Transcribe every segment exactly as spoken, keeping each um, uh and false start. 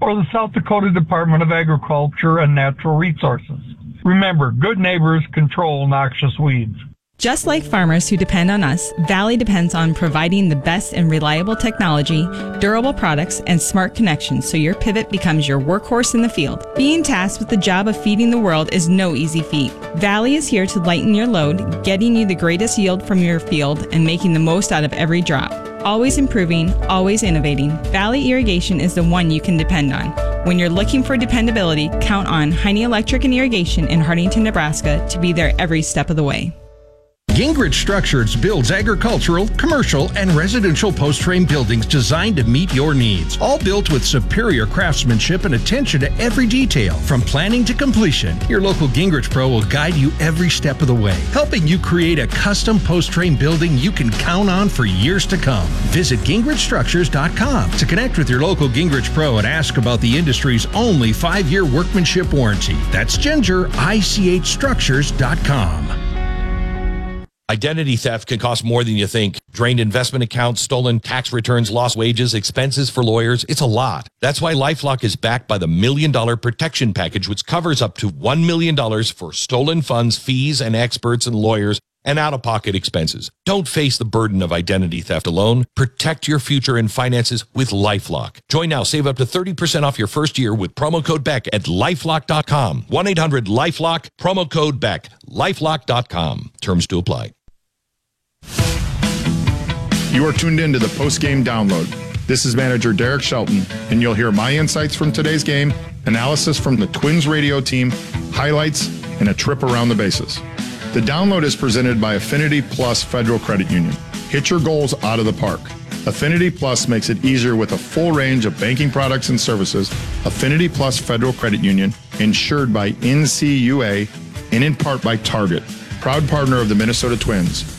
or the South Dakota Department of Agriculture and Natural Resources. Remember, good neighbors control noxious weeds. Just like farmers who depend on us, Valley depends on providing the best and reliable technology, durable products, and smart connections so your pivot becomes your workhorse in the field. Being tasked with the job of feeding the world is no easy feat. Valley is here to lighten your load, getting you the greatest yield from your field and making the most out of every drop. Always improving, always innovating, Valley Irrigation is the one you can depend on. When you're looking for dependability, count on Heine Electric and Irrigation in Hartington, Nebraska to be there every step of the way. Gingrich Structures builds agricultural, commercial, and residential post-frame buildings designed to meet your needs. All built with superior craftsmanship and attention to every detail. From planning to completion, your local Gingrich Pro will guide you every step of the way, helping you create a custom post-frame building you can count on for years to come. Visit gingrich structures dot com to connect with your local Gingrich Pro and ask about the industry's only five-year workmanship warranty. That's ginger ich structures dot com. Identity theft can cost more than you think. Drained investment accounts, stolen tax returns, lost wages, expenses for lawyers. It's a lot. That's why LifeLock is backed by the Million Dollar Protection Package, which covers up to one million dollars for stolen funds, fees, and experts and lawyers, and out-of-pocket expenses. Don't face the burden of identity theft alone. Protect your future and finances with LifeLock. Join now. Save up to thirty percent off your first year with promo code Beck at lifelock dot com. one eight hundred lifelock, promo code Beck, lifelock dot com. Terms to apply. You are tuned in to the post-game download. This is manager Derek Shelton, and you'll hear my insights from today's game, analysis from the Twins radio team, highlights, and a trip around the bases. The download is presented by Affinity Plus Federal Credit Union. Hit your goals out of the park. Affinity Plus makes it easier with a full range of banking products and services. Affinity Plus Federal Credit Union, insured by N C U A and in part by Target, proud partner of the Minnesota Twins.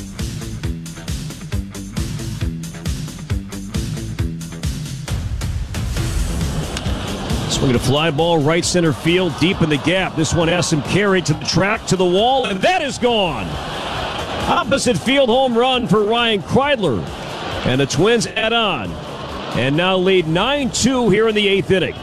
Swinging a fly ball right center field, deep in the gap. This one has some carry to the track, to the wall, and that is gone. Opposite field home run for Ryan Kreidler. And the Twins add on and now lead nine two here in the eighth inning.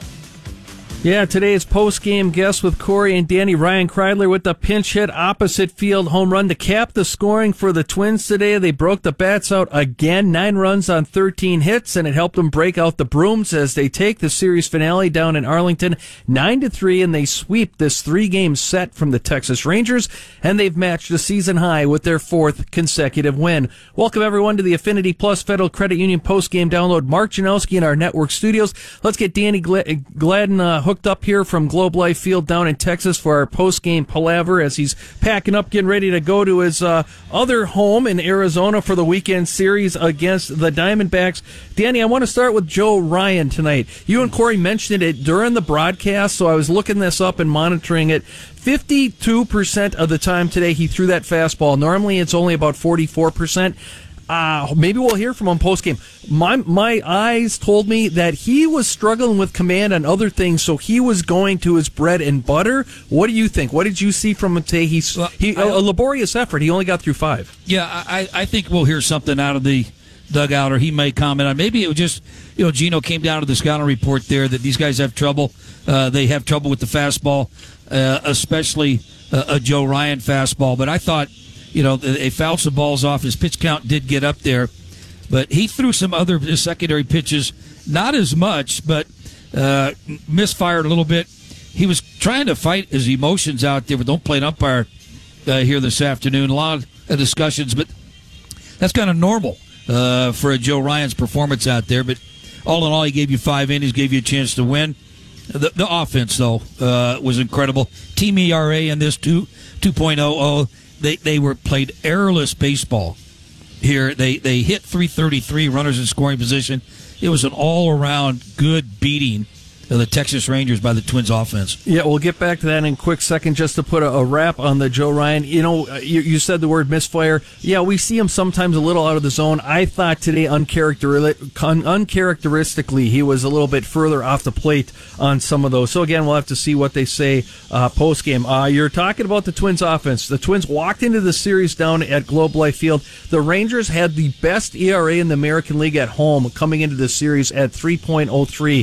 Yeah, today's post-game guest with Corey and Danny. Ryan Kreidler with the pinch hit opposite field home run to cap the scoring for the Twins today. They broke the bats out again, nine runs on thirteen hits, and it helped them break out the brooms as they take the series finale down in Arlington nine to three, and they sweep this three-game set from the Texas Rangers, and they've matched a season high with their fourth consecutive win. Welcome, everyone, to the Affinity Plus Federal Credit Union post-game download. Mark Janowski in our network studios. Let's get Danny Gladden uh, hooked up here from Globe Life Field down in Texas for our post-game palaver as he's packing up, getting ready to go to his uh, other home in Arizona for the weekend series against the Diamondbacks. Danny, I want to start with Joe Ryan tonight. You and Corey mentioned it during the broadcast, so I was looking this up and monitoring it. fifty-two percent of the time today he threw that fastball. Normally it's only about forty-four percent. Uh, maybe we'll hear from him post-game. My my eyes told me that he was struggling with command and other things, so he was going to his bread and butter. What do you think? What did you see from him today? He's well, he, a, a laborious effort. He only got through five. Yeah, I, I think we'll hear something out of the dugout, or he may comment on. Maybe it was just, you know, Gino came down to the scouting report there that these guys have trouble. Uh, they have trouble with the fastball, uh, especially uh, a Joe Ryan fastball. But I thought, you know, they fouled some balls off. His pitch count did get up there, but he threw some other secondary pitches, not as much, but uh, misfired a little bit. He was trying to fight his emotions out there, but don't play an umpire uh, here this afternoon. A lot of discussions, but that's kind of normal uh, for a Joe Ryan's performance out there. But all in all, he gave you five innings, gave you a chance to win. The, the offense, though, uh, was incredible. Team E R A in this two point oh oh. They they were played errorless baseball here. They they hit three thirty-three, runners in scoring position. It was an all-around good beating of the Texas Rangers by the Twins offense. Yeah, we'll get back to that in a quick second. Just to put a, a wrap on the Joe Ryan. You know, you, you said the word misfire. Yeah, we see him sometimes a little out of the zone. I thought today, uncharacter- uncharacteristically, he was a little bit further off the plate on some of those. So again, we'll have to see what they say uh, post-game. Uh, you're talking about the Twins offense. The Twins walked into the series down at Globe Life Field. The Rangers had the best E R A in the American League at home coming into the series at three point oh three.